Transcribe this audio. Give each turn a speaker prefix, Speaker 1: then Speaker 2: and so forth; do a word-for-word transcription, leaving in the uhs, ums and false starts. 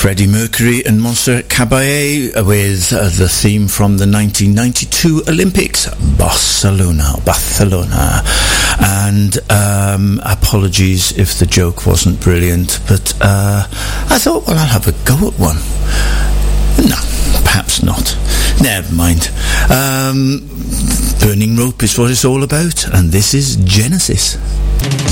Speaker 1: Freddie Mercury and Monster Caballé with uh, the theme from the nineteen ninety-two Olympics, Barcelona, Barcelona. And um, apologies if the joke wasn't brilliant, but uh, I thought, well, I'll have a go at one. No, perhaps not. Never mind. Um, Burning Rope is what it's all about, and this is Genesis.